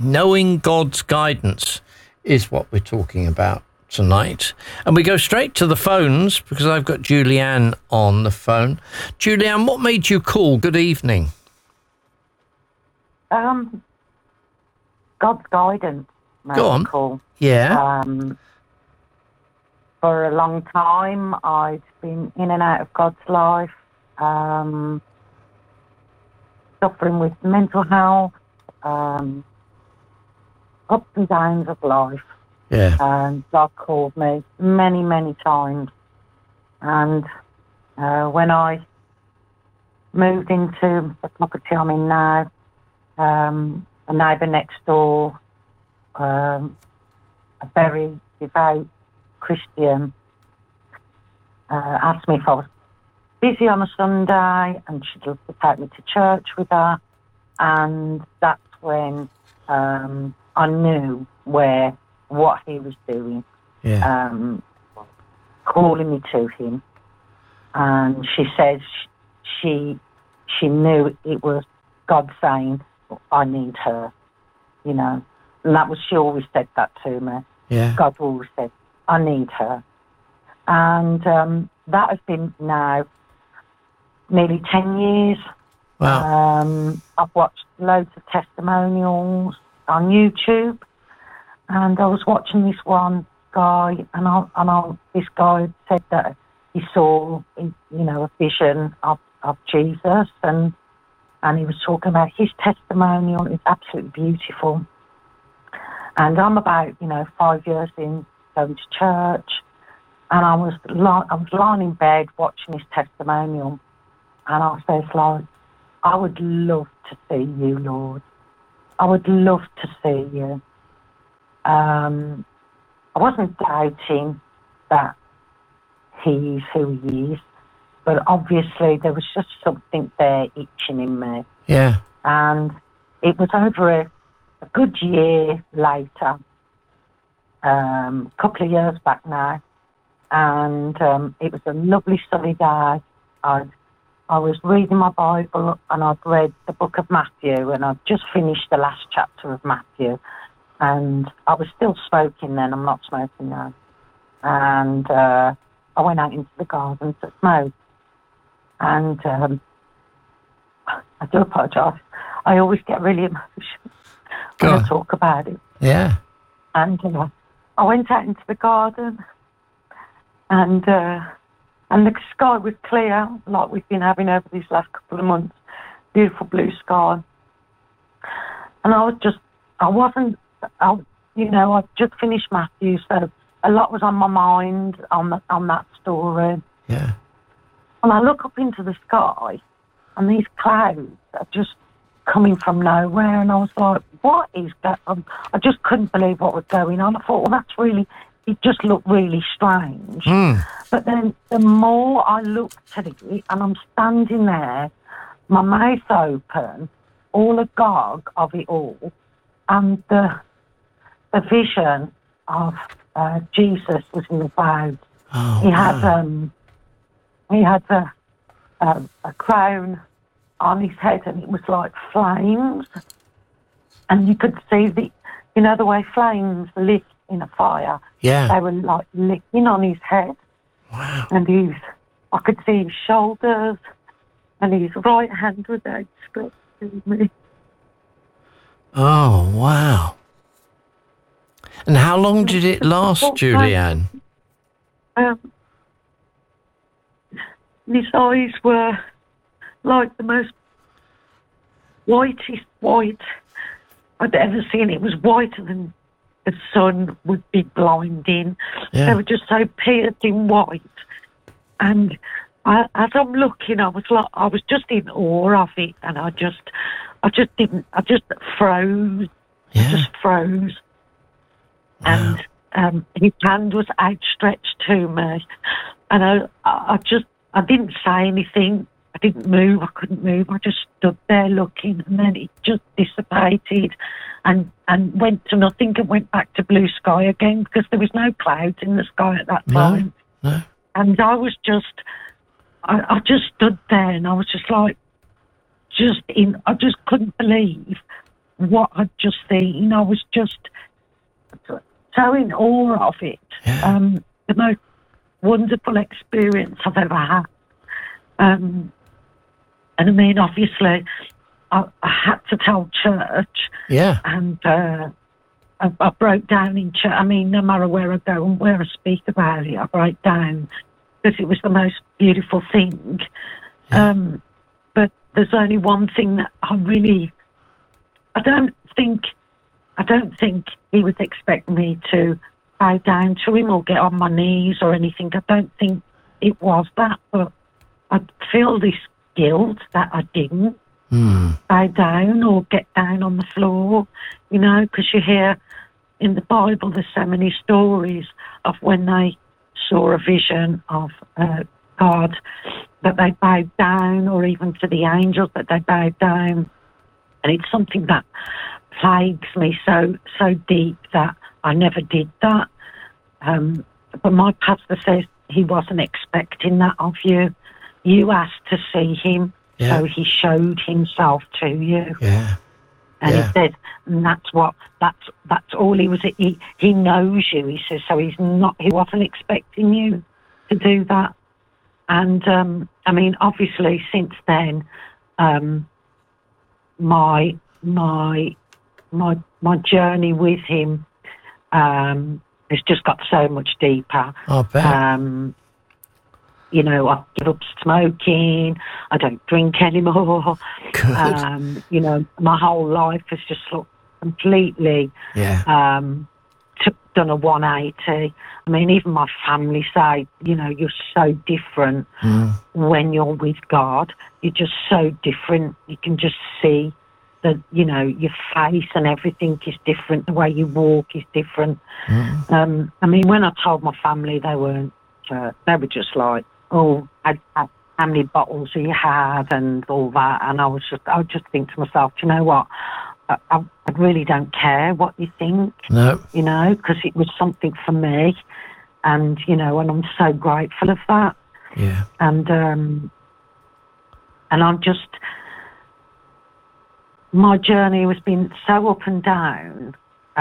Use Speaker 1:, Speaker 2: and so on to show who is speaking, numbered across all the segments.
Speaker 1: Knowing God's guidance is what we're talking about tonight. And we go straight to the phones because I've got Julianne on the phone. Julianne, what made you call? Good evening.
Speaker 2: God's guidance made
Speaker 1: Go on.
Speaker 2: me call.
Speaker 1: Yeah.
Speaker 2: For a long time, I'd been in and out of God's life, suffering with mental health, ups and downs of life.
Speaker 1: Yeah.
Speaker 2: And God called me many, many times. And when I moved into the property I'm in now, a neighbour next door, a very devout Christian, asked me if I was busy on a Sunday and she'd love to take me to church with her. And that's when I knew what he was doing, calling me to him. And she said she knew it was God saying, I need her, you know. And that was, she always said that to me.
Speaker 1: Yeah.
Speaker 2: God always said, I need her. And that has been now nearly 10 years.
Speaker 1: Wow.
Speaker 2: I've watched loads of testimonials on YouTube, and I was watching this one guy, and this guy said that he saw, a vision of Jesus, and he was talking about his testimonial. It's absolutely beautiful. And I'm about, 5 years in going to church, and I was lying in bed watching his testimonial, and I was like, I would love to see you, Lord. I would love to see you. I wasn't doubting that he's who he is, but obviously there was just something there itching in me.
Speaker 1: Yeah.
Speaker 2: And it was over a good year later, couple of years back now, and it was a lovely sunny day. I was reading my Bible, and I'd read the book of Matthew, and I'd just finished the last chapter of Matthew, and I was still smoking then. I'm not smoking now. And I went out into the garden to smoke, and I do apologise. I always get really emotional when I talk about it.
Speaker 1: Yeah.
Speaker 2: And I went out into the garden, and the sky was clear, like we've been having over these last couple of months. Beautiful blue sky. And I'd just finished Matthew, so a lot was on my mind on that story.
Speaker 1: Yeah.
Speaker 2: And I look up into the sky, and these clouds are just coming from nowhere, and I was like, what is that? I just couldn't believe what was going on. I thought, well, it just looked really strange. But then the more I looked at it, and I'm standing there, my mouth open, all agog of it all, and the vision of Jesus was in the clouds. He had a crown on his head, and it was like flames, and you could see the way flames lit in a fire.
Speaker 1: Yeah.
Speaker 2: They were like licking on his head.
Speaker 1: Wow.
Speaker 2: And I could see his shoulders, and his right hand was outstretched to me.
Speaker 1: Oh, wow. And how long did it last, Julianne?
Speaker 2: His eyes were like the most whitest white I'd ever seen. It was whiter than the sun would be blinding.
Speaker 1: Yeah.
Speaker 2: They were just so piercing white. And as I'm looking, I was just in awe of it, and I just froze.
Speaker 1: Yeah.
Speaker 2: I just froze.
Speaker 1: Wow.
Speaker 2: And his hand was outstretched to me, and I didn't say anything. I didn't move. I couldn't move. I just stood there looking, and then it just dissipated and went to nothing and went back to blue sky again, because there was no clouds in the sky at that time.
Speaker 1: No.
Speaker 2: And I was I just stood there, and I was just like, I just couldn't believe what I'd just seen. I was just so in awe of it.
Speaker 1: Yeah.
Speaker 2: The most wonderful experience I've ever had. And I mean, obviously, I had to tell church.
Speaker 1: Yeah.
Speaker 2: And I broke down in church. I mean, no matter where I go and where I speak about it, I break down because it was the most beautiful thing.
Speaker 1: Yeah.
Speaker 2: But there's only one thing that I don't think he would expect me to bow down to him or get on my knees or anything. I don't think it was that, but I feel this guilt that I didn't bow down or get down on the floor, you know, because you hear in the Bible there's so many stories of when they saw a vision of God that they bowed down, or even to the angels that they bowed down. And it's something that plagues me so deep that I never did that. But my pastor says he wasn't expecting that of you. You asked to see him, so he showed himself to you.
Speaker 1: Yeah.
Speaker 2: And he said, and that's all he was. He knows you. He says, so he wasn't expecting you to do that. And I mean, obviously, since then, my journey with him has just got so much deeper.
Speaker 1: I bet.
Speaker 2: You know, I give up smoking. I don't drink anymore.
Speaker 1: Good.
Speaker 2: You know, my whole life has just looked completely done a 180. I mean, even my family say, you know, you're so different when you're with God. You're just so different. You can just see that, you know, your face and everything is different. The way you walk is different. I mean, when I told my family, they were just like, oh, how many bottles do you have and all that. And I would just think to myself, you know what? I really don't care what you think.
Speaker 1: No.
Speaker 2: You know, because it was something for me. And, you know, and I'm so grateful of that.
Speaker 1: Yeah.
Speaker 2: And I'm just, my journey has been so up and down.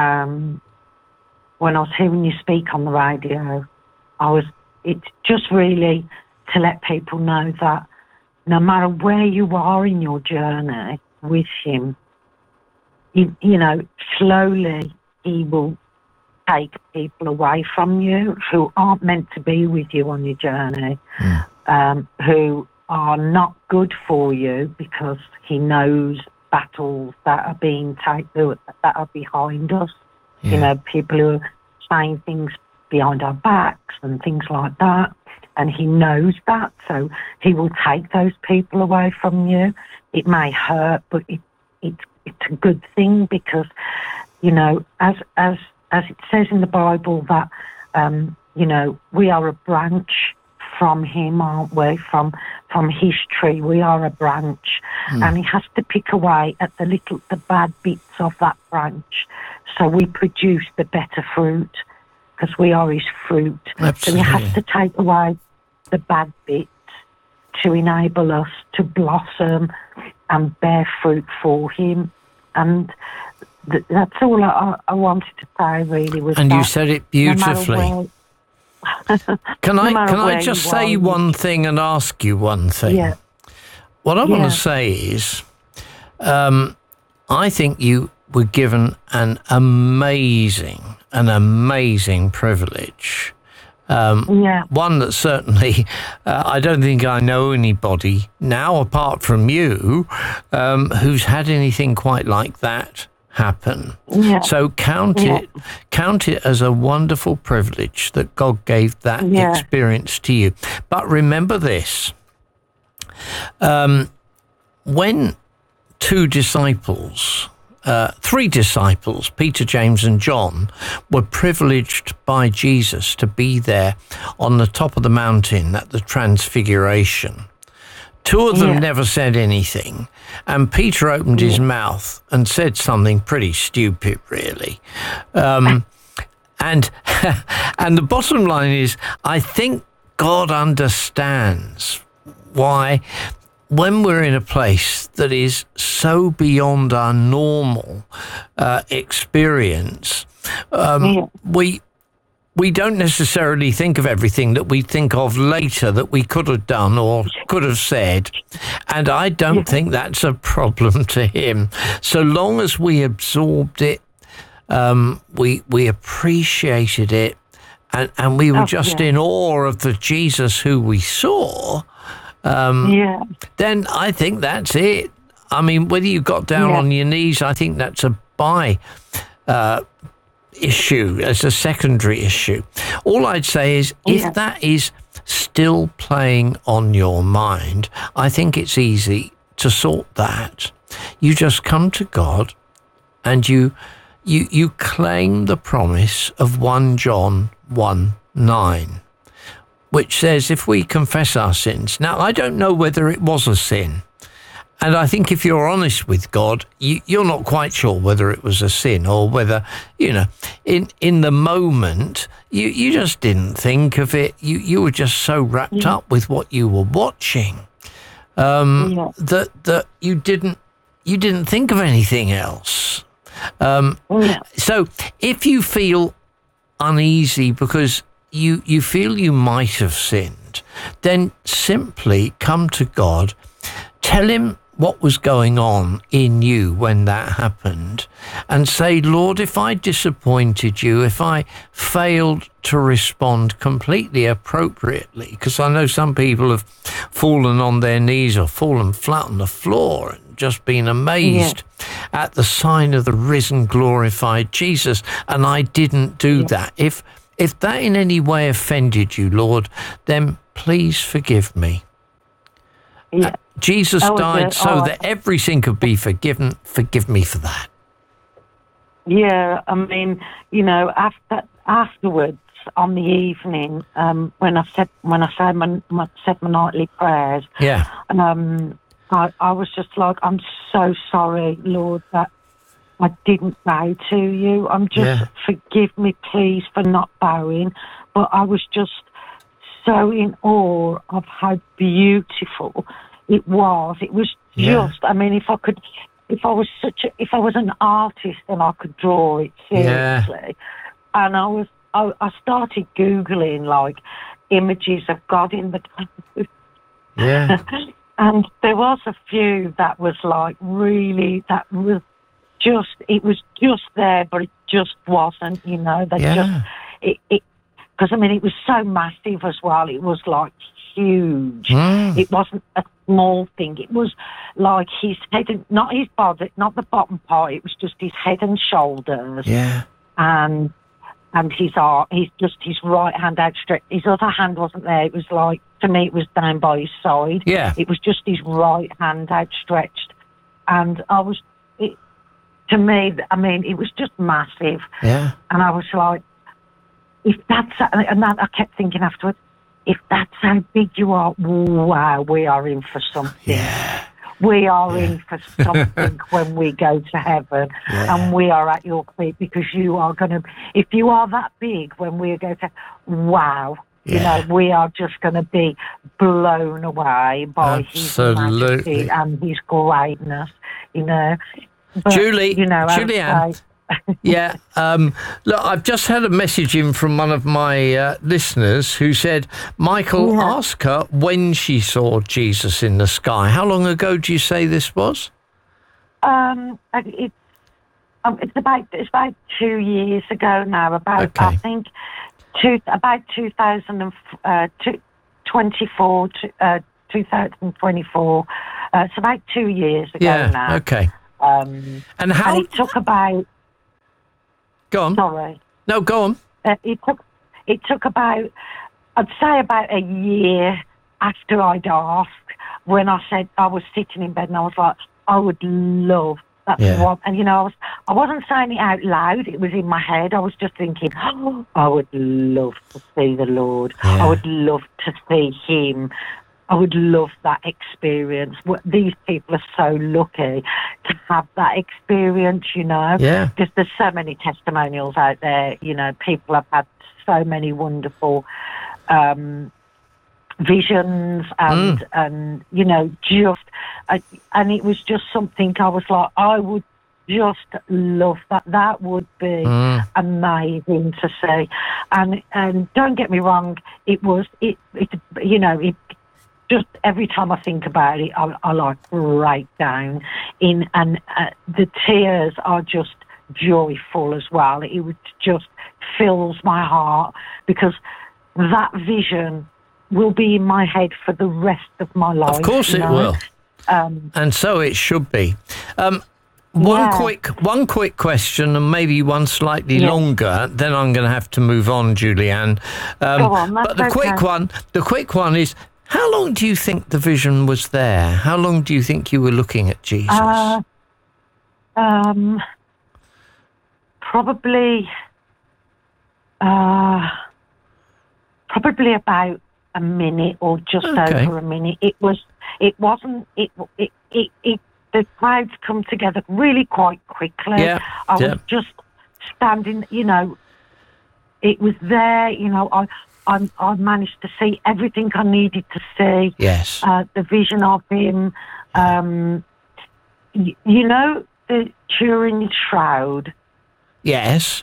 Speaker 2: When I was hearing you speak on the radio, it's just really to let people know that no matter where you are in your journey with him, you know, slowly he will take people away from you who aren't meant to be with you on your journey, who are not good for you, because he knows battles that are being taken, that are behind us. You know, people who are saying things behind our backs and things like that. And he knows that, so he will take those people away from you. It may hurt, but it's a good thing, because, you know, as it says in the Bible that, you know, we are a branch from him, aren't we? From his tree, we are a branch, and he has to pick away at the bad bits of that branch, so we produce the better fruit, because we are his fruit.
Speaker 1: Absolutely.
Speaker 2: So he has to take away the bad bits to enable us to blossom and bear fruit for him. And that's all I wanted to say, really. Was
Speaker 1: and
Speaker 2: that
Speaker 1: you said it beautifully. Can I just say one thing and ask you one thing?
Speaker 2: Yeah.
Speaker 1: What I want to say is, I think you were given an amazing privilege. One that certainly I don't think I know anybody now, apart from you, who's had anything quite like that happen. So count it as a wonderful privilege that God gave that experience to you. But remember this, when three disciples, Peter, James and John, were privileged by Jesus to be there on the top of the mountain at the Transfiguration. Two of them never said anything, and Peter opened his mouth and said something pretty stupid, really. And the bottom line is, I think God understands why when we're in a place that is so beyond our normal experience, we don't necessarily think of everything that we think of later that we could have done or could have said. And I don't think that's a problem to him. So long as we absorbed it, we appreciated it, and we were just in awe of the Jesus who we saw, then I think that's it. I mean, whether you got down on your knees, I think that's a issue, as a secondary issue. All I'd say is if that is still playing on your mind, I think it's easy to sort that. You just come to God and you claim the promise of 1 John 1:9, which says if we confess our sins. Now, I don't know whether it was a sin. And I think if you're honest with God, you're not quite sure whether it was a sin or whether, in the moment, you just didn't think of it. You were just so wrapped up with what you were watching that you didn't think of anything else. So if you feel uneasy because you feel you might have sinned, then simply come to God, tell him what was going on in you when that happened, and say, Lord, if I disappointed you, if I failed to respond completely appropriately, because I know some people have fallen on their knees or fallen flat on the floor and just been amazed at the sign of the risen, glorified Jesus, and I didn't do that. If that in any way offended you, Lord, then please forgive me. Jesus died so that everything could be forgiven. Forgive me for that.
Speaker 2: Yeah, I mean, afterwards on the evening, when I said my nightly prayers, I was just like, I'm so sorry, Lord, that I didn't bow to you. Forgive me, please, for not bowing. But I was just so in awe of how beautiful it was. It was just, I mean, if I was an artist and I could draw it seriously. And I started Googling like images of God in the clouds.
Speaker 1: Yeah.
Speaker 2: And there was a few that was like really, that was just, it was just there, but it just wasn't, because I mean, it was so massive as well. It was like huge. It wasn't a small thing. It was like his head, not his body, not the bottom part. It was just his head and shoulders.
Speaker 1: Yeah.
Speaker 2: And his arm, his right hand outstretched. His other hand wasn't there. It was like, to me, it was down by his side.
Speaker 1: Yeah.
Speaker 2: It was just his right hand outstretched. And to me, I mean, it was just massive.
Speaker 1: Yeah.
Speaker 2: And I was like, I kept thinking afterwards, if that's how big you are, wow, we are in for something.
Speaker 1: Yeah.
Speaker 2: We are in for something when we go to heaven, and we are at your feet, because you are going to, if you are that big when we go to, wow, we are just going to be blown away by his majesty and his greatness, But,
Speaker 1: Julie, Julianne. Look, I've just had a message in from one of my listeners who said, Michael, ask her when she saw Jesus in the sky. How long ago do you say this was?
Speaker 2: It's about 2 years ago now. I think about 2024. 2024. It's about 2 years ago now.
Speaker 1: Okay.
Speaker 2: And it took about.
Speaker 1: Go on.
Speaker 2: Sorry.
Speaker 1: No, go on.
Speaker 2: It took about, I'd say about a year after I'd asked, when I said, I was sitting in bed and I was like, I would love that one. And I wasn't saying it out loud. It was in my head. I was just thinking, I would love to see the Lord. I would love to see him. I would love that experience. These people are so lucky to have that experience, because there's so many testimonials out there. People have had so many wonderful visions and you know, just and it was just something I was like, I would just love that. That would be amazing to see. And don't get me wrong, it you know, it just every time I think about it, I like break down in, and the tears are just joyful as well. It would just fills my heart, because that vision will be in my head for the rest of my life.
Speaker 1: Of course it will. And so it should be. One quick question, and maybe one slightly longer. Then I'm going to have to move on, Julianne.
Speaker 2: Go on,
Speaker 1: but the quick one is: how long do you think the vision was there? How long do you think you were looking at Jesus?
Speaker 2: Probably about a minute or just over a minute. The clouds come together really quite quickly. I was just standing, you know, it was there, you know, I managed to see everything I needed to see.
Speaker 1: Yes.
Speaker 2: The vision of him, you know, the Turin shroud.
Speaker 1: Yes.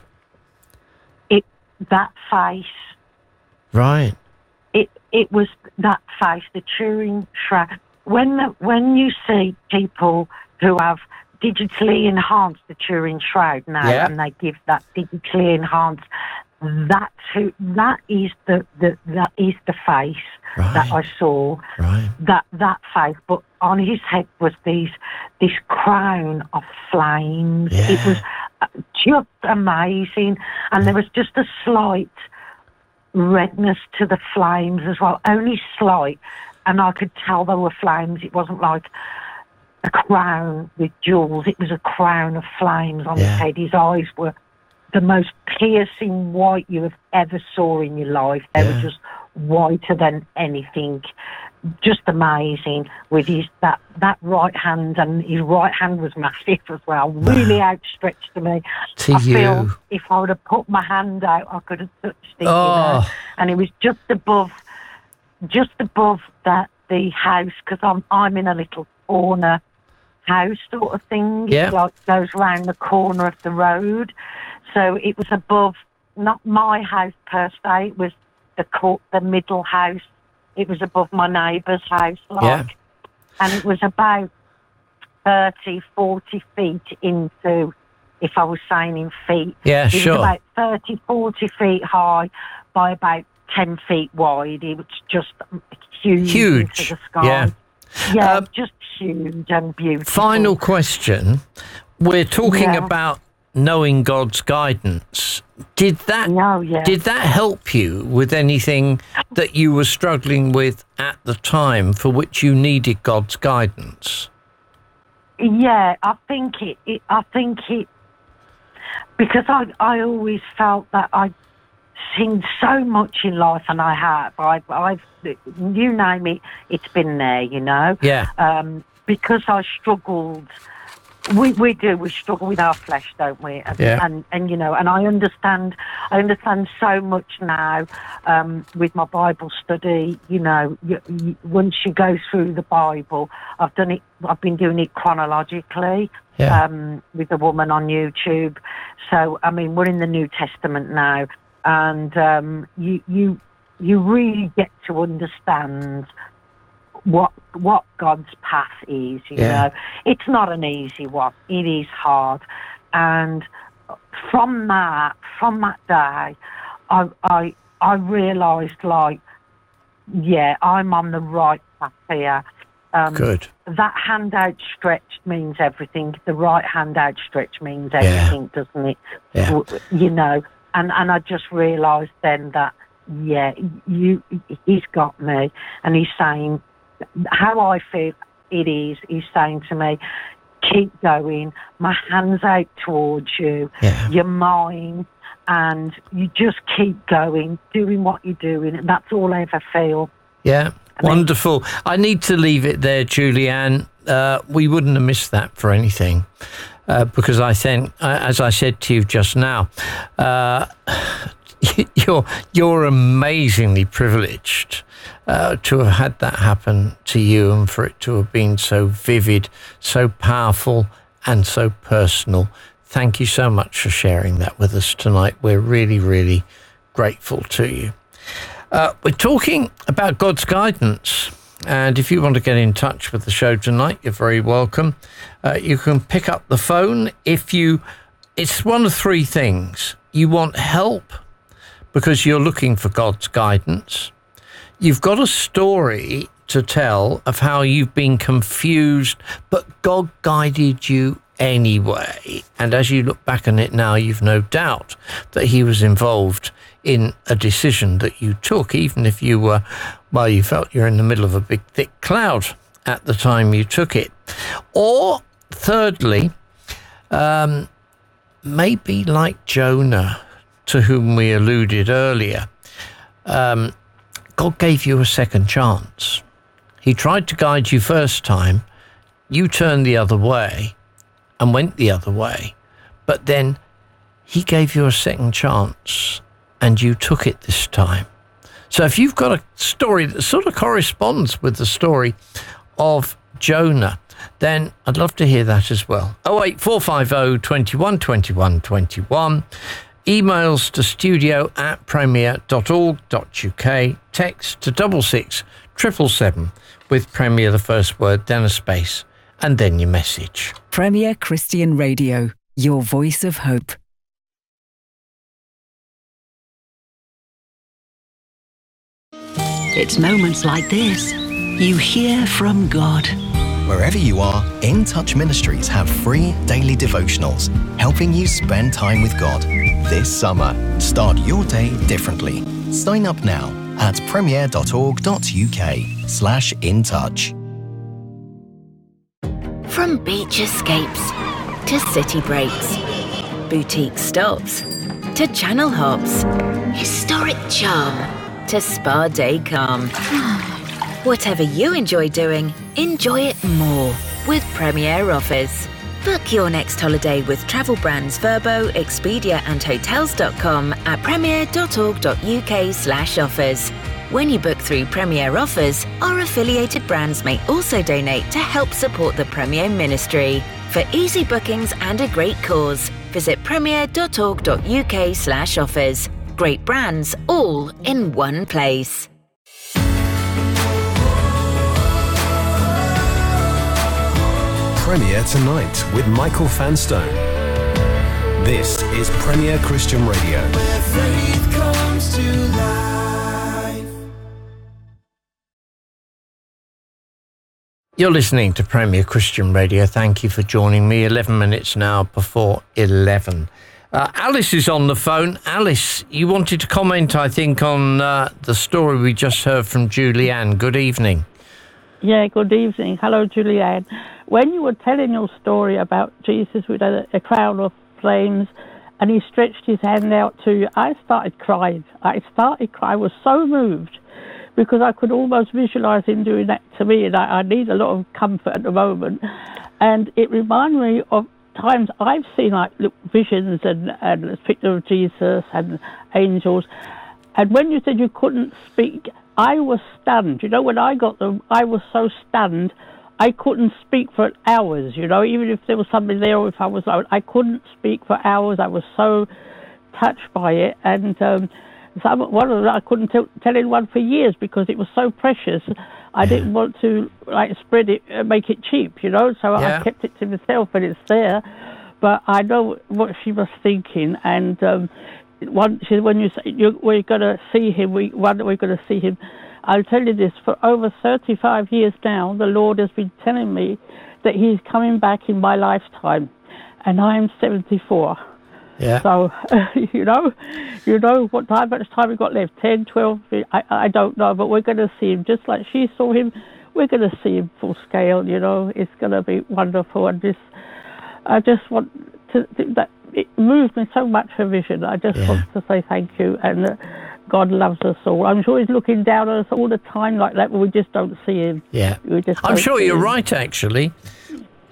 Speaker 2: That face.
Speaker 1: Right.
Speaker 2: It was that face, the Turin shroud. When you see people who have digitally enhanced the Turin shroud now, and they give that digitally enhanced, that is the face that I saw.
Speaker 1: Right.
Speaker 2: That face, but on his head was this crown of flames.
Speaker 1: Yeah.
Speaker 2: It was just amazing, and there was just a slight redness to the flames as well, only slight, and I could tell there were flames. It wasn't like a crown with jewels, it was a crown of flames on his head. His eyes were the most piercing white you have ever saw in your life. They were just whiter than anything. Just amazing with that right hand, and his right hand was massive as well, really outstretched to me. I feel if I would have put my hand out, I could have touched it, you know? And it was just above the house, because I'm in a little corner house sort of thing. It like goes round the corner of the road, so it was above, not my house per se, it was the middle house. It was above my neighbour's house, and it was about 30, 40 feet into, if I was saying in feet.
Speaker 1: Yeah,
Speaker 2: it was about 30, 40 feet high by about 10 feet wide. It was just huge into the sky. Just huge and beautiful.
Speaker 1: Final question. We're talking about knowing God's guidance. Did that help you with anything that you were struggling with at the time for which you needed God's guidance?
Speaker 2: Yeah, I think it because I always felt that I'd seen so much in life, and I have. I've you name it, it's been there, you know.
Speaker 1: Yeah.
Speaker 2: Because I struggled. We struggle with our flesh, don't we? And you know, and I understand so much now with my Bible study. You know, once you go through the Bible, I've been doing it chronologically with a woman on YouTube. So I mean, we're in the New Testament now, and you really get to understand what God's path is, you know. It's not an easy one. It is hard. And from that day, I realised, like, I'm on the right path here.
Speaker 1: Good.
Speaker 2: That hand outstretched means everything. The right hand outstretched means everything, doesn't it?
Speaker 1: Yeah.
Speaker 2: You know, and I just realised then that, he's got me, and he's saying, how I feel it is, he's saying to me, keep going, my hand's out towards you, you're mine, and you just keep going, doing what you're doing, and that's all I ever feel. Yeah.
Speaker 1: Wonderful. I need to leave it there, Julianne. We wouldn't have missed that for anything, because I think, as I said to you just now, you're amazingly privileged to have had that happen to you and for it to have been so vivid, so powerful and so personal. Thank you so much for sharing that with us tonight. We're really, really grateful to you. We're talking about God's guidance. And if you want to get in touch with the show tonight, you're very welcome. You can pick up the phone it's one of three things. You want help because you're looking for God's guidance. You've got a story to tell of how you've been confused, but God guided you anyway. And as you look back on it now, you've no doubt that he was involved in a decision that you took, even if you were, you felt you're in the middle of a big, thick cloud at the time you took it. Or thirdly, maybe like Jonah, to whom we alluded earlier, God gave you a second chance. He tried to guide you first time. You turned the other way and went the other way. But then he gave you a second chance and you took it this time. So if you've got a story that sort of corresponds with the story of Jonah, then I'd love to hear that as well. 08450 21 21 21. Emails to studio@premier.org.uk. Text to 66777 with Premier the first word, then a space, and then your message.
Speaker 3: Premier Christian Radio, your voice of hope.
Speaker 4: It's moments like this you hear from God.
Speaker 5: Wherever you are, In Touch Ministries have free daily devotionals helping you spend time with God. This summer, start your day differently. Sign up now at premier.org.uk/intouch.
Speaker 6: From beach escapes to city breaks, boutique stops to channel hops, historic charm to spa day calm. Whatever you enjoy doing, enjoy it more with Premier Offers. Book your next holiday with travel brands Vrbo, Expedia and Hotels.com at premier.org.uk/offers. When you book through Premier Offers, our affiliated brands may also donate to help support the Premier Ministry. For easy bookings and a great cause, visit premier.org.uk/offers. Great brands all in one place.
Speaker 7: Premier Tonight with Michael Fanstone. This is Premier Christian Radio. Where faith comes to life.
Speaker 1: You're listening to Premier Christian Radio. Thank you for joining me. 11 minutes now before 11. Alice is on the phone. Alice, you wanted to comment, I think, on the story we just heard from Julianne. Good evening.
Speaker 8: Yeah, good evening. Hello, Julianne. When you were telling your story about Jesus with a crown of flames and he stretched his hand out to you, I started crying. I was so moved because I could almost visualize him doing that to me, and I need a lot of comfort at the moment. And it reminded me of times I've seen like visions and a picture of Jesus and angels. And when you said you couldn't speak, I was stunned. You know, when I got them, I was so stunned, I couldn't speak for hours, you know, even if there was somebody there or if I was alone, I couldn't speak for hours. I was so touched by it. And one of them, I couldn't tell anyone for years because it was so precious. I didn't want to, spread it, make it cheap, you know, so I kept it to myself, and it's there. But I know what she was thinking. And when you say we're going to see him, we're going to see him. I'll tell you this, for over 35 years now, the Lord has been telling me that he's coming back in my lifetime, and I'm 74.
Speaker 1: Yeah.
Speaker 8: So, you know what time, how much time we've got left, 10, 12, I don't know, but we're going to see him. Just like she saw him, we're going to see him full scale, you know. It's going to be wonderful. And I just want to, that it moved me so much, her vision. I just want to say thank you, and God loves us all. I'm sure he's looking down on us all the time like that, but we just don't see him.
Speaker 1: Yeah. I'm sure you're right, actually.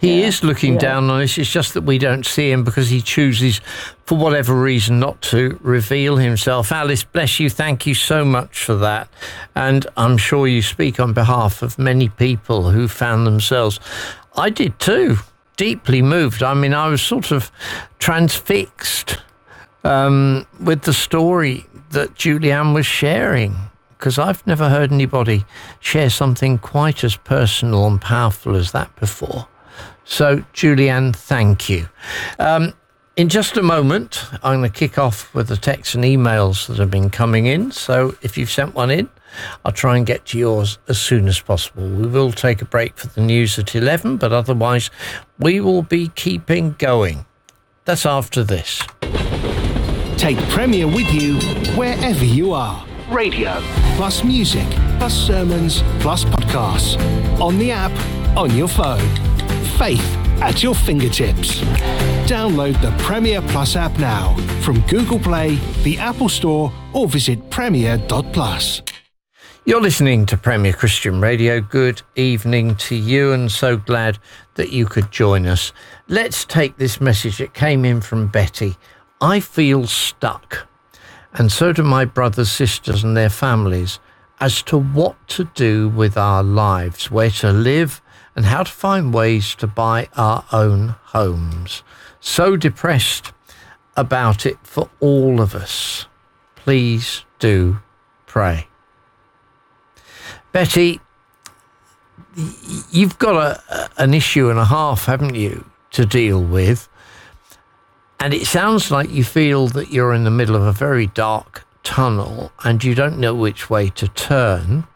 Speaker 1: He is looking down on us. It's just that we don't see him because he chooses, for whatever reason, not to reveal himself. Alice, bless you. Thank you so much for that. And I'm sure you speak on behalf of many people who found themselves, I did too, deeply moved. I mean, I was sort of transfixed with the story that Julianne was sharing, because I've never heard anybody share something quite as personal and powerful as that before. So, Julianne, thank you. In just a moment, I'm going to kick off with the texts and emails that have been coming in. So if you've sent one in, I'll try and get to yours as soon as possible. We will take a break for the news at 11, but otherwise we will be keeping going. That's after this.
Speaker 9: Take Premier with you wherever you are. Radio, plus music, plus sermons, plus podcasts. On the app, on your phone. Faith at your fingertips. Download the Premier Plus app now from Google Play, the Apple Store, or visit premier.plus.
Speaker 1: You're listening to Premier Christian Radio. Good evening to you, and so glad that you could join us. Let's take this message. It came in from Betty. I feel stuck, and so do my brothers, sisters and their families, as to what to do with our lives, where to live, and how to find ways to buy our own homes. So depressed about it for all of us. Please do pray. Betty, you've got an issue and a half, haven't you, to deal with? And it sounds like you feel that you're in the middle of a very dark tunnel and you don't know which way to turn.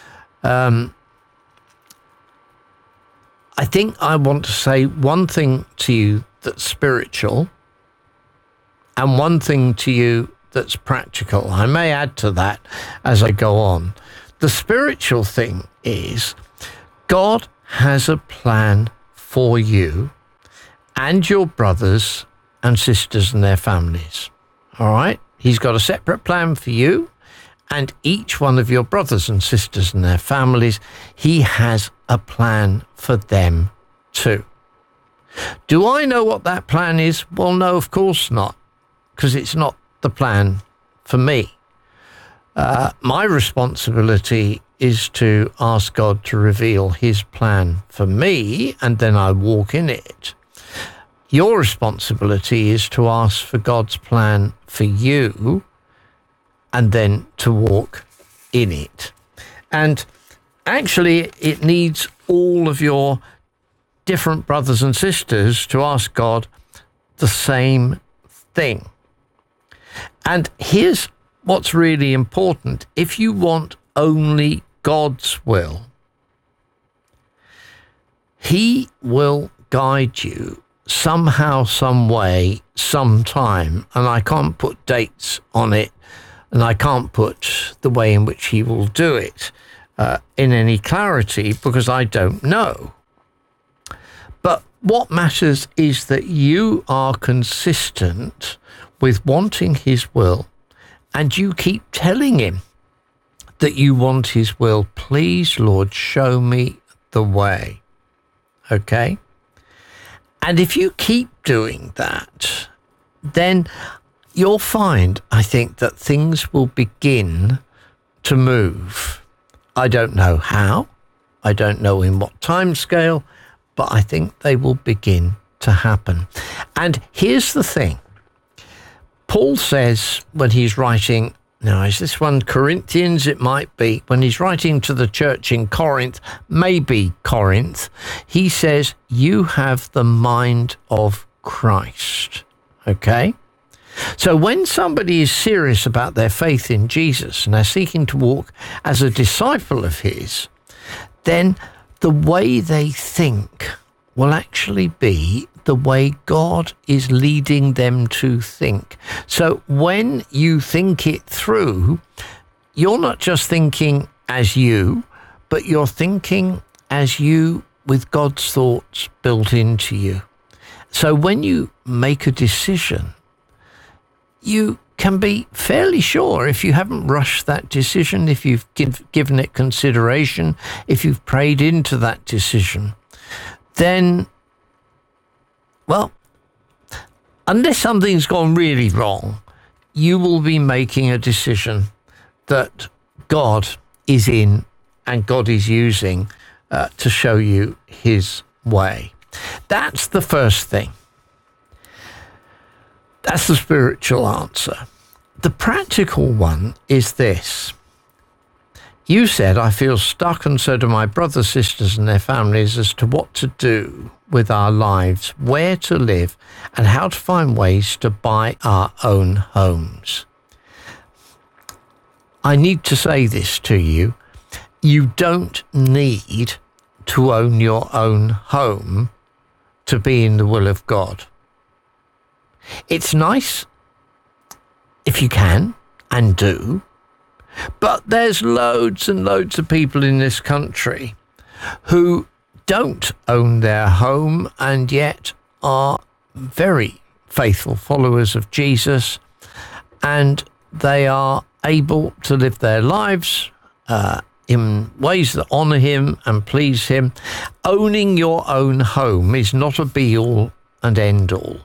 Speaker 1: I think I want to say one thing to you that's spiritual and one thing to you that's practical. I may add to that as I go on. The spiritual thing is God has a plan for you and your brothers and sisters and their families. All right? He's got a separate plan for you and each one of your brothers and sisters and their families. He has a plan for them too. Do I know what that plan is? Well, no, of course not, because it's not the plan for me. My responsibility is to ask God to reveal his plan for me, and then I walk in it. Your responsibility is to ask for God's plan for you, and then to walk in it. And actually, it needs all of your different brothers and sisters to ask God the same thing. And here's what's really important. If you want only God's will, he will guide you somehow, some way, sometime. And I can't put dates on it, and I can't put the way in which he will do it in any clarity, because I don't know. But what matters is that you are consistent with wanting his will, and you keep telling him that you want his will. Please, Lord, show me the way. Okay? And if you keep doing that, then you'll find, I think, that things will begin to move. I don't know how, I don't know in what time scale, but I think they will begin to happen. And here's the thing. Paul says when he's writing, now is this one Corinthians? It might be. When he's writing to the church in Corinth, maybe Corinth, he says, you have the mind of Christ. Okay? So when somebody is serious about their faith in Jesus and they're seeking to walk as a disciple of his, then the way they think will actually be the way God is leading them to think. So when you think it through, you're not just thinking as you, but you're thinking as you with God's thoughts built into you. So when you make a decision, you can be fairly sure, if you haven't rushed that decision, if you've given it consideration, if you've prayed into that decision, then well, unless something's gone really wrong, you will be making a decision that God is in and God is using to show you his way. That's the first thing. That's the spiritual answer. The practical one is this. You said, I feel stuck, and so do my brothers, sisters and their families, as to what to do with our lives, where to live, and how to find ways to buy our own homes. I need to say this to you. You don't need to own your own home to be in the will of God. It's nice if you can and do, but there's loads and loads of people in this country who don't own their home and yet are very faithful followers of Jesus, and they are able to live their lives in ways that honour him and please him. Owning your own home is not a be-all and end-all.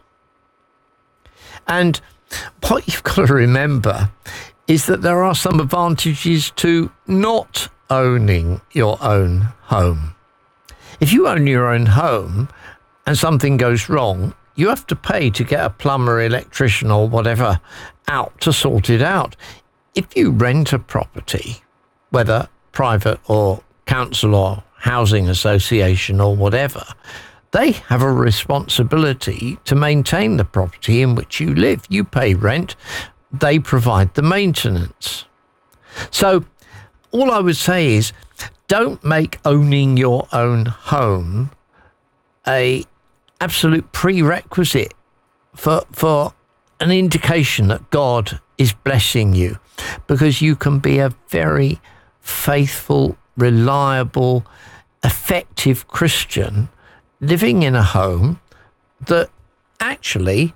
Speaker 1: And what you've got to remember is that there are some advantages to not owning your own home. If you own your own home and something goes wrong, you have to pay to get a plumber, electrician or whatever out to sort it out. If you rent a property, whether private or council or housing association or whatever, they have a responsibility to maintain the property in which you live. You pay rent, they provide the maintenance. So all I would say is, don't make owning your own home a absolute prerequisite for an indication that God is blessing you, because you can be a very faithful, reliable, effective Christian living in a home that actually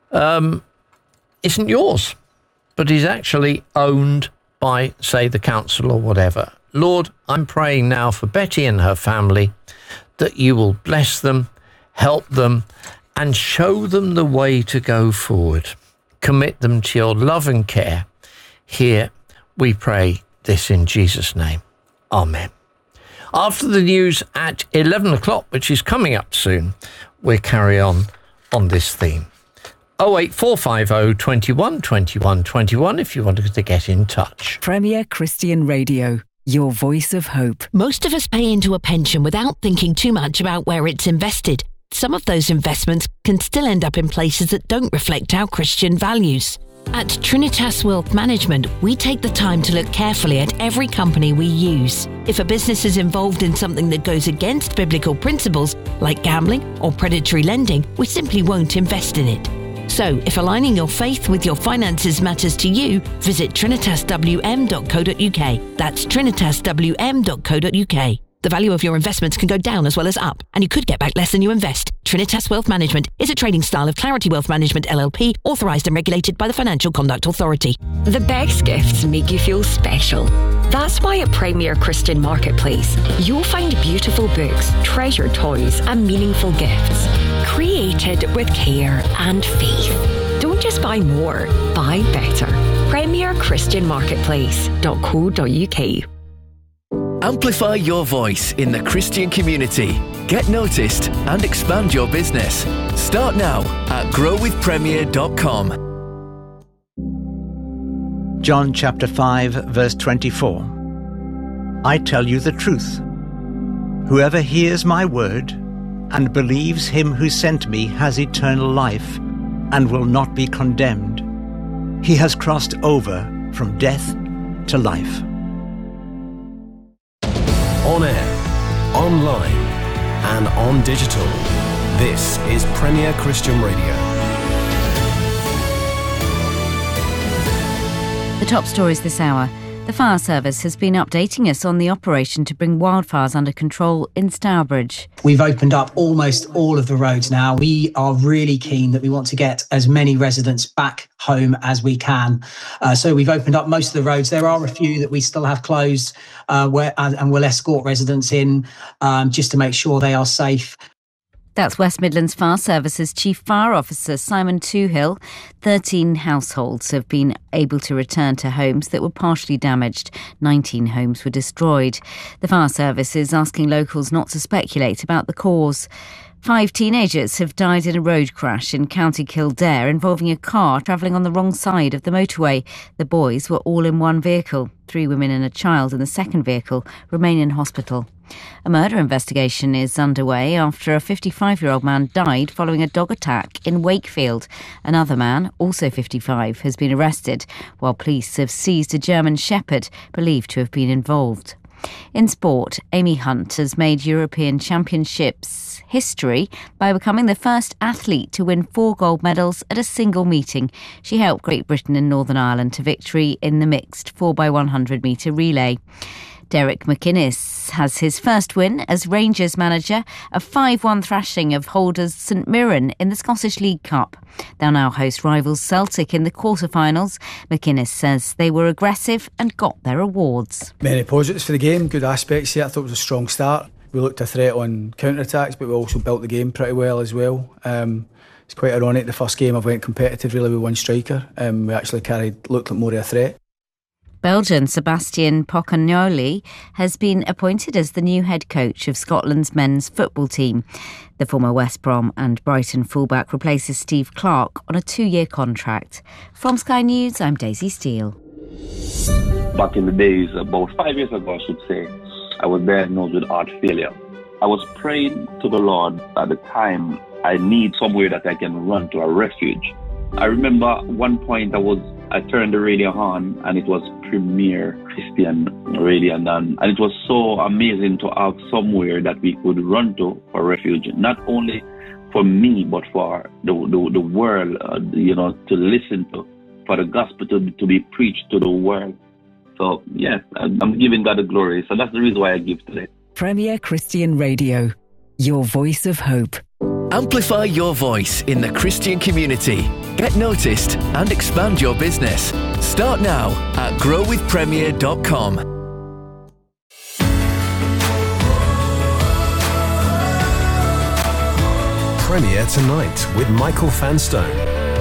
Speaker 1: isn't yours, but is actually owned by, say, the council or whatever. Lord, I'm praying now for Betty and her family, that you will bless them, help them, and show them the way to go forward. Commit them to your love and care. Here we pray this in Jesus' name. Amen. After the news at 11 o'clock, which is coming up soon, we'll carry on this theme. 08450 21 21 21 if you wanted to get in touch.
Speaker 3: Premier Christian Radio, your voice of hope.
Speaker 10: Most of us pay into a pension without thinking too much about where it's invested. Some of those investments can still end up in places that don't reflect our Christian values. At Trinitas Wealth Management, we take the time to look carefully at every company we use. If a business is involved in something that goes against biblical principles, like gambling or predatory lending, we simply won't invest in it. So, if aligning your faith with your finances matters to you, visit trinitaswm.co.uk. That's trinitaswm.co.uk. The value of your investments can go down as well as up, and you could get back less than you invest. Trinitas Wealth Management is a trading style of Clarity Wealth Management LLP, authorised and regulated by the Financial Conduct Authority.
Speaker 11: The best gifts make you feel special. That's why at Premier Christian Marketplace, you'll find beautiful books, treasured toys and meaningful gifts, created with care and faith. Don't just buy more, buy better. PremierChristianMarketplace.co.uk.
Speaker 12: Amplify your voice in the Christian community. Get noticed and expand your business. Start now at growwithpremier.com.
Speaker 13: John chapter 5, verse 24. I tell you the truth. Whoever hears my word and believes him who sent me has eternal life and will not be condemned. He has crossed over from death to life.
Speaker 7: On air, online, and on digital. This is Premier Christian Radio.
Speaker 14: The top stories this hour. The fire service has been updating us on the operation to bring wildfires under control in Stourbridge.
Speaker 15: We've opened up almost all of the roads now. We are really keen that we want to get as many residents back home as we can. So we've opened up most of the roads. There are a few that we still have closed and we'll escort residents in just to make sure they are safe.
Speaker 14: That's West Midlands Fire Service's Chief Fire Officer Simon Toohill. 13 households have been able to return to homes that were partially damaged. 19 homes were destroyed. The Fire Service is asking locals not to speculate about the cause. 5 teenagers have died in a road crash in County Kildare involving a car travelling on the wrong side of the motorway. The boys were all in one vehicle. 3 women and a child in the second vehicle remain in hospital. A murder investigation is underway after a 55-year-old man died following a dog attack in Wakefield. Another man, also 55, has been arrested, while police have seized a German Shepherd believed to have been involved. In sport, Amy Hunt has made European Championships history by becoming the first athlete to win 4 gold medals at a single meeting. She helped Great Britain and Northern Ireland to victory in the mixed 4x100 metre relay. Derek McInnes has his first win as Rangers manager, a 5-1 thrashing of holders St Mirren in the Scottish League Cup. They'll now host rivals Celtic in the quarter-finals. McInnes says they were aggressive and got their awards.
Speaker 16: Many positives for the game, good aspects here. I thought it was a strong start. We looked a threat on counter-attacks, but we also built the game pretty well as well. It's quite ironic, the first game I went competitive really with one striker. We actually looked like more of a threat.
Speaker 14: Belgian Sebastian Pocagnoli has been appointed as the new head coach of Scotland's men's football team. The former West Brom and Brighton fullback replaces Steve Clarke on a 2-year contract. From Sky News, I'm Daisy Steele.
Speaker 17: Back in the days, about 5 years ago, I should say, I was diagnosed with heart failure. I was praying to the Lord at the time. I need somewhere that I can run to, a refuge. I remember one point I turned the radio on and it was Premier Christian Radio, and it was so amazing to have somewhere that we could run to for refuge, not only for me but for the world, to listen to, for the gospel to be preached to the world. So yeah, I'm giving God the glory. So that's the reason why I give today.
Speaker 3: Premier Christian Radio, your voice of hope.
Speaker 12: Amplify your voice in the Christian community. Get noticed and expand your business. Start now at growwithpremier.com.
Speaker 7: Premier Tonight with Michael Fanstone.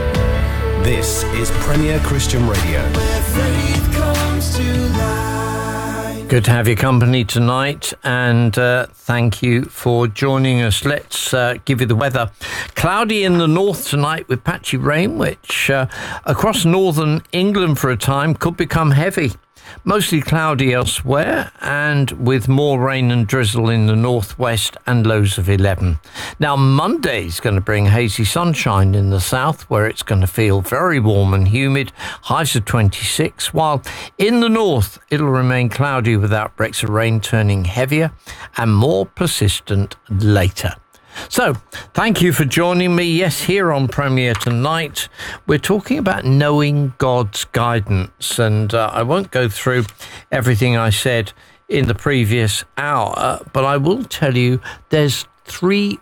Speaker 7: This is Premier Christian Radio. Where faith comes to life.
Speaker 1: Good to have your company tonight, and thank you for joining us. Let's give you the weather. Cloudy in the north tonight with patchy rain, which across northern England for a time could become heavy. Mostly cloudy elsewhere, and with more rain and drizzle in the northwest and lows of 11. Now, Monday's going to bring hazy sunshine in the south, where it's going to feel very warm and humid, highs of 26, while in the north it'll remain cloudy with outbreaks of rain turning heavier and more persistent later. So, thank you for joining me. Yes, here on Premier Tonight, we're talking about knowing God's guidance. And I won't go through everything I said in the previous hour, but I will tell you there's three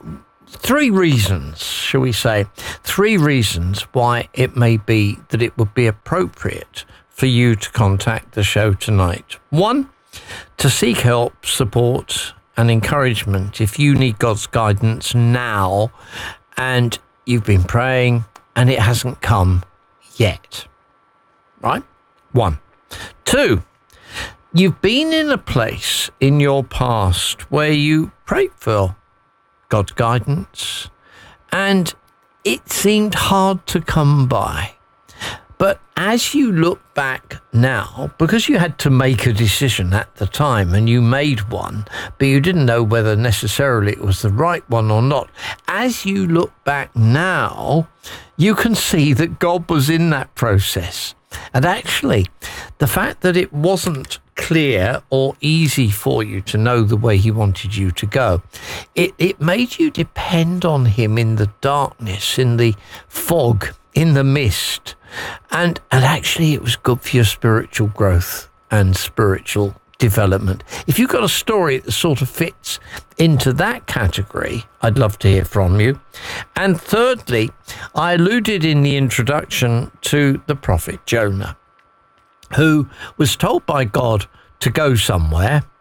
Speaker 1: reasons, shall we say, 3 reasons why it may be that it would be appropriate for you to contact the show tonight. 1, to seek help, support and encouragement if you need God's guidance now and you've been praying and it hasn't come yet. Right? 1. 2, you've been in a place in your past where you prayed for God's guidance and it seemed hard to come by. But as you look back now, because you had to make a decision at the time and you made one, but you didn't know whether necessarily it was the right one or not. As you look back now, you can see that God was in that process. And actually, the fact that it wasn't clear or easy for you to know the way he wanted you to go, it made you depend on him in the darkness, in the fog, in the mist. And actually it was good for your spiritual growth and spiritual development. If you've got a story that sort of fits into that category, I'd love to hear from you. And thirdly, I alluded in the introduction to the prophet Jonah, who was told by God to go somewhere.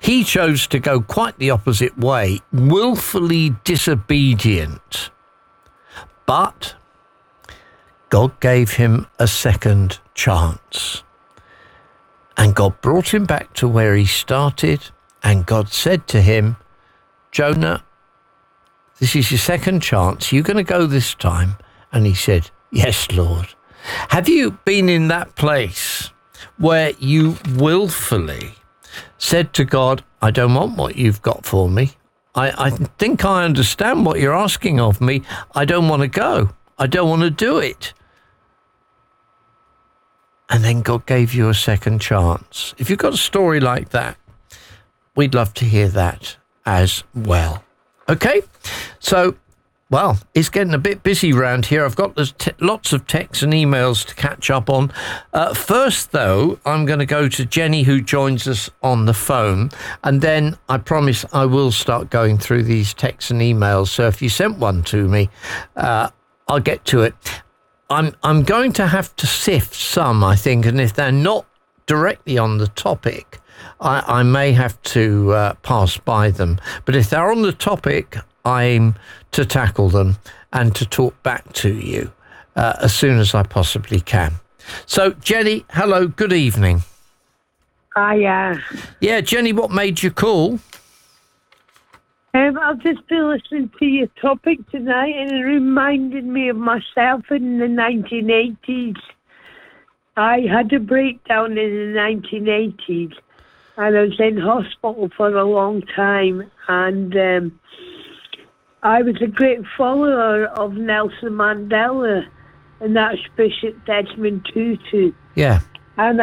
Speaker 1: He chose to go quite the opposite way, willfully disobedient. But God gave him a second chance. And God brought him back to where he started. And God said to him, Jonah, this is your second chance. You're going to go this time. And he said, yes, Lord. Have you been in that place where you willfully said to God, I don't want what you've got for me. I think I understand what you're asking of me. I don't want to go. I don't want to do it. And then God gave you a second chance. If you've got a story like that, we'd love to hear that as well. Okay? So, well, it's getting a bit busy around here. I've got lots of texts and emails to catch up on. First, though, I'm going to go to Jenny, who joins us on the phone. And then I promise I will start going through these texts and emails. So if you sent one to me, I'll get to it. I'm going to have to sift some, I think. And if they're not directly on the topic, I may have to pass by them. But if they're on the topic, I aim to tackle them and to talk back to you as soon as I possibly can. So, Jenny, hello, good evening.
Speaker 18: Hiya.
Speaker 1: Yeah, Jenny, what made you call?
Speaker 18: I've just been listening to your topic tonight, and it reminded me of myself in the 1980s. I had a breakdown in the 1980s, and I was in hospital for a long time, and I was a great follower of Nelson Mandela and Archbishop Desmond Tutu.
Speaker 1: Yeah.
Speaker 18: And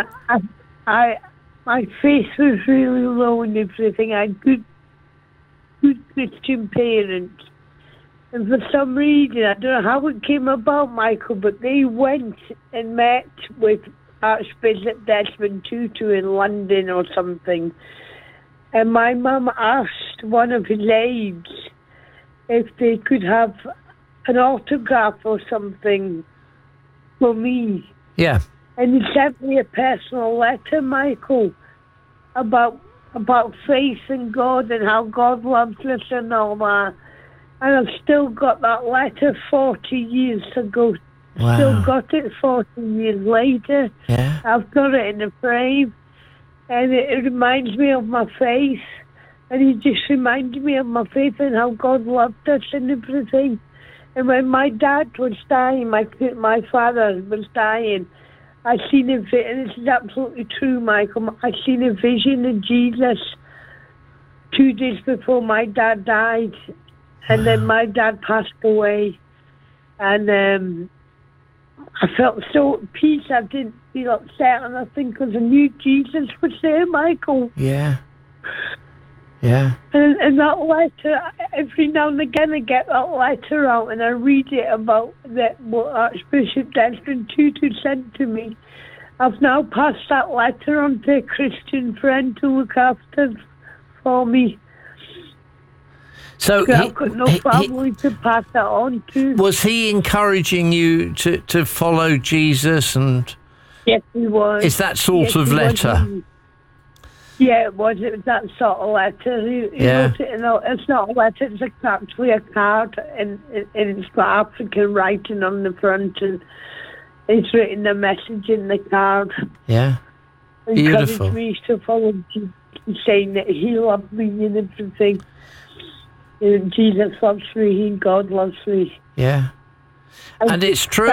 Speaker 18: my faith was really low and everything. I had good Christian parents. And for some reason, I don't know how it came about, Michael, but they went and met with Archbishop Desmond Tutu in London or something. And my mum asked one of his aides if they could have an autograph or something for me.
Speaker 1: Yeah.
Speaker 18: And he sent me a personal letter, Michael, about faith in God and how God loves us and all that. And I've still got that letter 40 years ago.
Speaker 1: Wow.
Speaker 18: Still got it 40 years later.
Speaker 1: Yeah.
Speaker 18: I've got it in a frame. And it reminds me of my faith. And he just reminded me of my faith and how God loved us and everything. And when my dad was dying, my father was dying, I seen a vision, and this is absolutely true, Michael, I seen a vision of Jesus 2 days before my dad died. And then my dad passed away. And I felt so at peace. I didn't feel upset, and I think because I knew Jesus was there, Michael.
Speaker 1: Yeah. Yeah.
Speaker 18: And that letter, every now and again I get that letter out and I read it about what Archbishop Desmond Tutu sent to me. I've now passed that letter on to a Christian friend to look after for me.
Speaker 1: So
Speaker 18: I've got no family to pass that on to.
Speaker 1: Was he encouraging you to follow Jesus? And
Speaker 18: yes, he was.
Speaker 1: Is that sort of letter?
Speaker 18: Yeah, it was. It was that sort of letter. He wrote it it's not a letter, it's actually a card, and it's got African writing on the front, and he's written a message in the card.
Speaker 1: Yeah. Beautiful.
Speaker 18: Encouraged me to follow Jesus, saying that he loved me and everything. And Jesus loves me, and God loves me.
Speaker 1: Yeah. And it's true.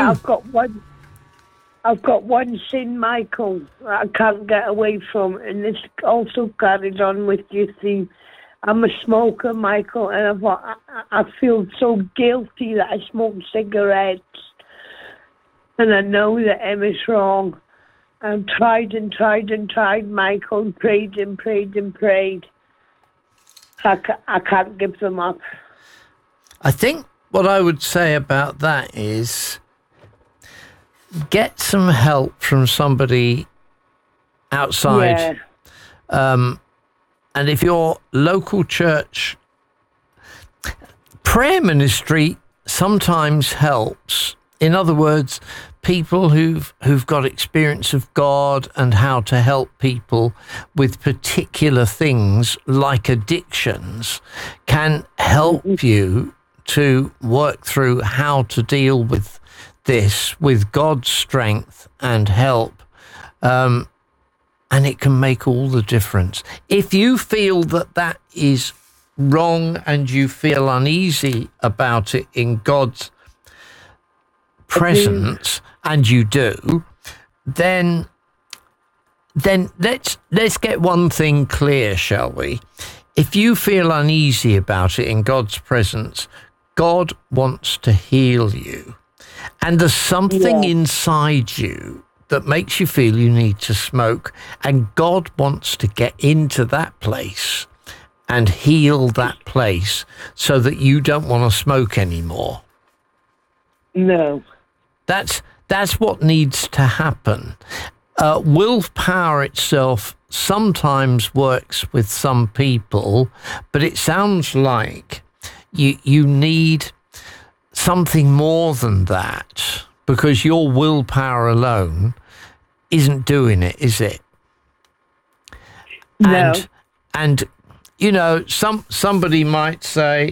Speaker 18: I've got one sin, Michael, that I can't get away from, and this also carries on with your theme. I'm a smoker, Michael, and I feel so guilty that I smoke cigarettes, and I know that Emma's wrong. I've tried and tried and tried, Michael, and prayed and prayed and prayed. I can't give them up.
Speaker 1: I think what I would say about that is get some help from somebody outside. Yeah. And if your local church, prayer ministry sometimes helps. In other words, people who've got experience of God and how to help people with particular things like addictions can help you to work through how to deal with this with God's strength and help. And it can make all the difference. If you feel that is wrong and you feel uneasy about it in God's presence, and you do, then let's get one thing clear, shall we? If you feel uneasy about it in God's presence, God wants to heal you. And there's something inside you that makes you feel you need to smoke, and God wants to get into that place and heal that place so that you don't want to smoke anymore.
Speaker 18: No.
Speaker 1: That's what needs to happen. Willpower itself sometimes works with some people, but it sounds like you need something more than that, because your willpower alone isn't doing it, is it?
Speaker 18: No.
Speaker 1: And you know, somebody might say,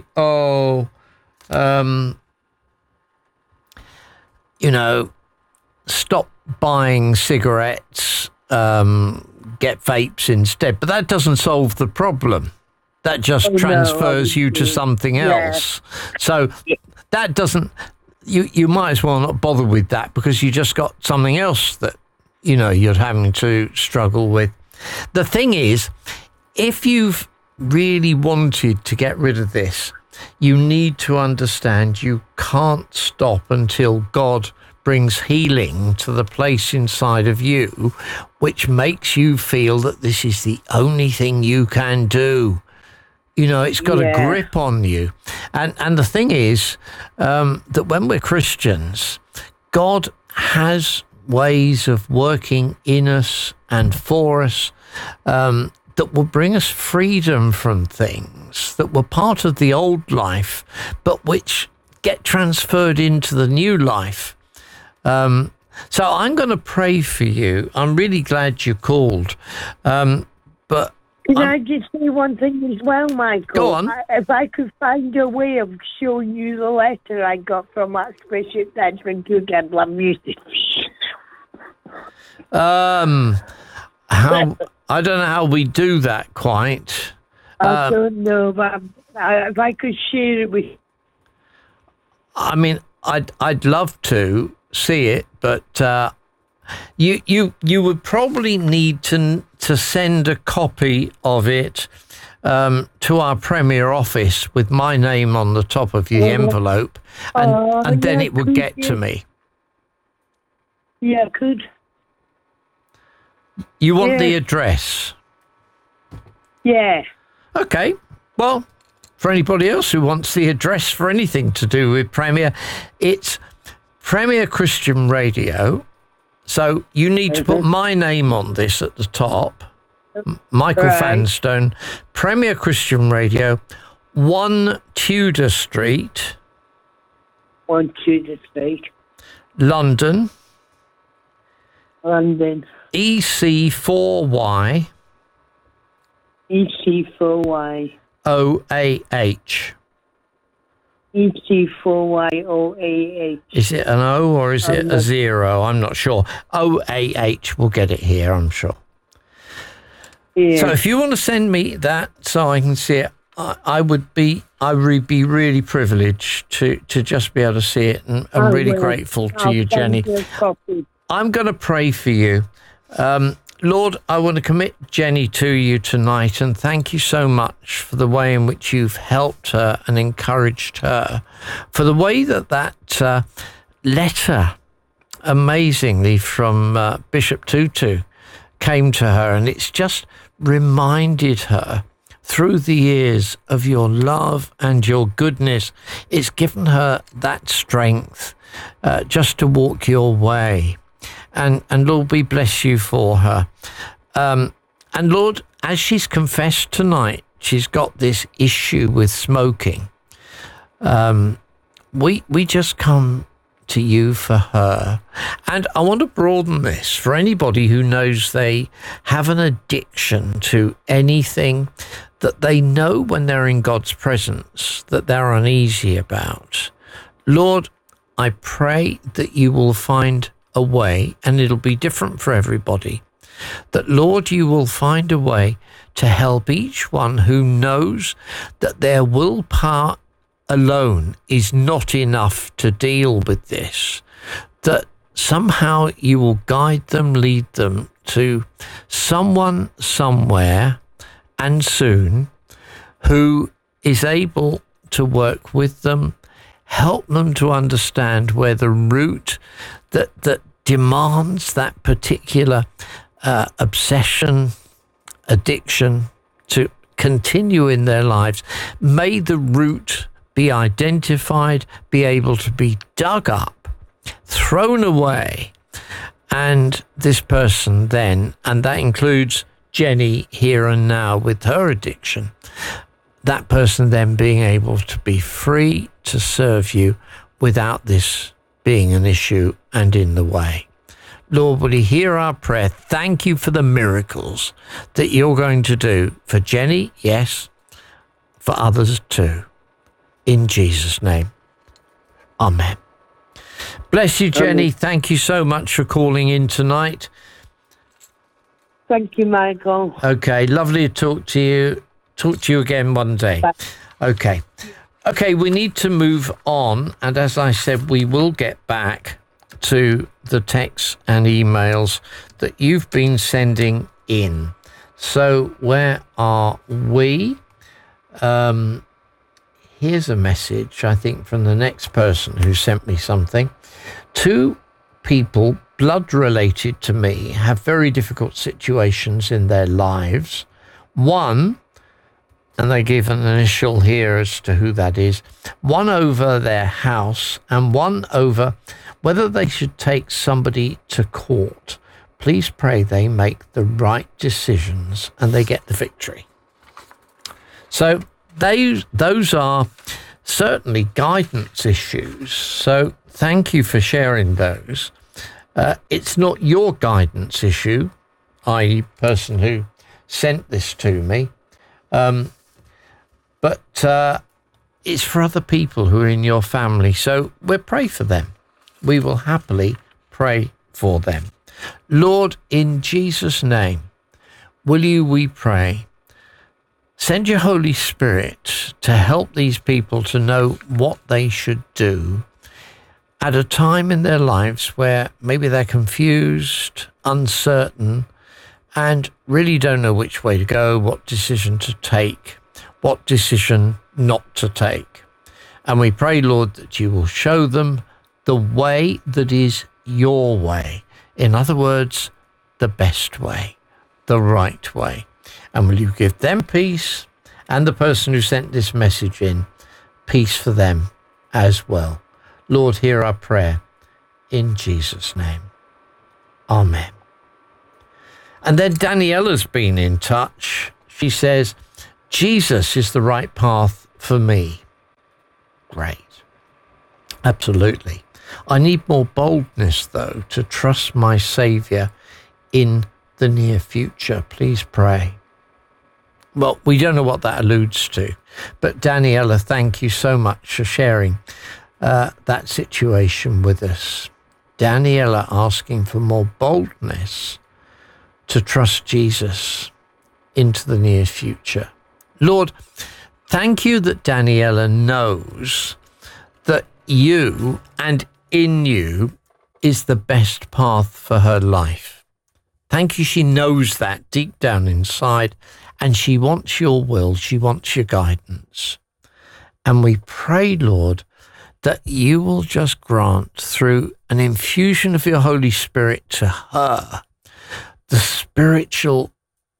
Speaker 1: you know, stop buying cigarettes, get vapes instead. But that doesn't solve the problem. That just transfers you to something else. So that doesn't, you might as well not bother with that, because you just got something else that, you know, you're having to struggle with. The thing is, if you've really wanted to get rid of this, you need to understand you can't stop until God brings healing to the place inside of you, which makes you feel that this is the only thing you can do. You know, it's got a grip on you. And the thing is that when we're Christians, God has ways of working in us and for us that will bring us freedom from things that were part of the old life, but which get transferred into the new life. So I'm going to pray for you. I'm really glad you called. But
Speaker 18: can I just say one thing as well, Michael?
Speaker 1: Go on.
Speaker 18: If I could find a way of showing you the letter I got from Archbishop Desmond Tutu, I'd love music.
Speaker 1: I don't know how we do that quite.
Speaker 18: I don't know, but if I could share it with you.
Speaker 1: I mean, I'd love to see it, but you would probably need to send a copy of it to our Premier office with my name on the top of the envelope, and then it would get to me.
Speaker 18: Yeah, could.
Speaker 1: You want the address?
Speaker 18: Yeah.
Speaker 1: Okay. Well, for anybody else who wants the address for anything to do with Premier, it's Premier Christian Radio. So you need to put my name on this at the top. Michael Fanstone, Premier Christian Radio, 1 Tudor Street.
Speaker 18: 1 Tudor Street.
Speaker 1: London.
Speaker 18: London.
Speaker 1: EC4Y.
Speaker 18: EC4Y.
Speaker 1: OAH.
Speaker 18: EC4YOAH.
Speaker 1: Is it an O or is it a 0? I'm not sure. OAH will get it here, I'm sure. Yeah. So if you want to send me that so I can see it, I would be really privileged to just be able to see it, and I'm really grateful to you, Jenny. I'm going to pray for you. Lord, I want to commit Jenny to you tonight, and thank you so much for the way in which you've helped her and encouraged her, for the way that letter, amazingly, from Bishop Tutu came to her, and it's just reminded her through the years of your love and your goodness. It's given her that strength just to walk your way. And Lord, we bless you for her. And Lord, as she's confessed tonight, she's got this issue with smoking. We just come to you for her. And I want to broaden this for anybody who knows they have an addiction to anything that they know when they're in God's presence that they're uneasy about. Lord, I pray that you will find a way, and it'll be different for everybody, that, Lord, you will find a way to help each one who knows that their willpower alone is not enough to deal with this, that somehow you will guide them, lead them to someone somewhere and soon who is able to work with them, help them to understand where the root that demands that particular obsession, addiction to continue in their lives. May the root be identified, be able to be dug up, thrown away, and this person then, and that includes Jenny here and now with her addiction, that person then being able to be free to serve you without this being an issue and in the way. Lord, will you hear our prayer? Thank you for the miracles that you're going to do for Jenny, yes, for others too. In Jesus' name, amen. Bless you, Jenny. Thank you so much for calling in tonight.
Speaker 18: Thank you, Michael.
Speaker 1: Okay, lovely to talk to you. Talk to you again one day.
Speaker 18: Bye.
Speaker 1: Okay, we need to move on. And as I said, we will get back to the texts and emails that you've been sending in. So where are we? Here's a message, I think, from the next person who sent me something. 2 people, blood related to me, have very difficult situations in their lives. One, and they give an initial here as to who that is, one over their house and one over whether they should take somebody to court. Please pray they make the right decisions and they get the victory. So those are certainly guidance issues. So thank you for sharing those. It's not your guidance issue, i.e. person who sent this to me, but it's for other people who are in your family. So we'll pray for them. We will happily pray for them. Lord, in Jesus' name, will you, we pray, send your Holy Spirit to help these people to know what they should do at a time in their lives where maybe they're confused, uncertain, and really don't know which way to go, what decision to take, what decision not to take. And we pray, Lord, that you will show them the way that is your way. In other words, the best way, the right way. And will you give them peace, and the person who sent this message in, peace for them as well. Lord, hear our prayer in Jesus' name. Amen. And then Daniella's been in touch. She says, Jesus is the right path for me. Great. Absolutely. I need more boldness, though, to trust my Saviour in the near future. Please pray. Well, we don't know what that alludes to, but Daniela, thank you so much for sharing that situation with us. Daniela asking for more boldness to trust Jesus into the near future. Lord, thank you that Daniela knows that you and in you is the best path for her life. Thank you, she knows that deep down inside, and she wants your will, she wants your guidance. And we pray, Lord, that you will just grant through an infusion of your Holy Spirit to her the spiritual,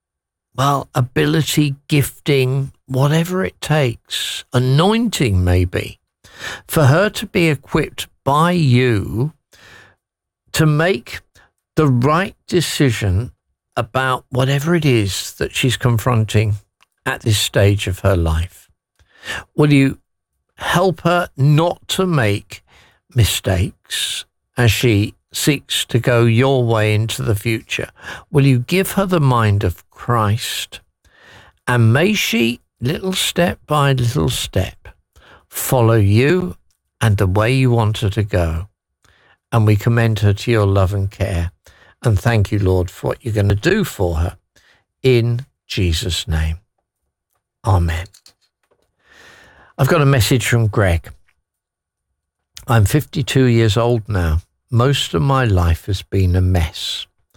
Speaker 1: ability, gifting, whatever it takes, anointing maybe, for her to be equipped by you to make the right decision about whatever it is that she's confronting at this stage of her life. Will you help her not to make mistakes as she seeks to go your way into the future. Will you give her the mind of Christ? And may she, little step by little step, follow you and the way you want her to go. And we commend her to your love and care. And thank you, Lord, for what you're going to do for her. In Jesus' name. Amen. I've got a message from Greg. I'm 52 years old now. Most of my life has been a mess.